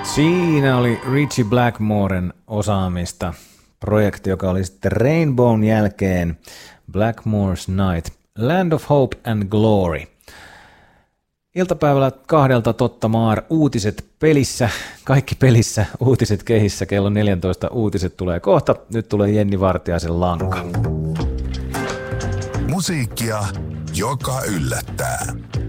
Siinä oli Ritchie Blackmoren osaamista. Projekti, joka oli sitten Rainbown jälkeen Blackmore's Night, Land of Hope and Glory. Iltapäivällä 2 Totta Maar, uutiset pelissä, kaikki pelissä, uutiset kehissä, kello 14 uutiset tulee kohta. Nyt tulee Jenni Vartiaisen lanka. Musiikkia, joka yllättää.